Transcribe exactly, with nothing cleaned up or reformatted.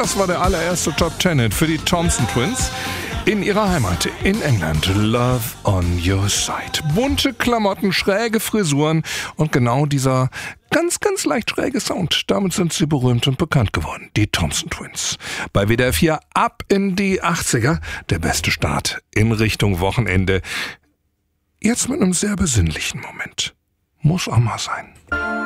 Das war der allererste Top Ten Hit für die Thompson Twins in ihrer Heimat in England. Love on Your Side. Bunte Klamotten, schräge Frisuren und genau dieser ganz, ganz leicht schräge Sound. Damit sind sie berühmt und bekannt geworden. Die Thompson Twins. Bei W D R vier ab in die achtziger. Der beste Start in Richtung Wochenende. Jetzt mit einem sehr besinnlichen Moment. Muss auch mal sein.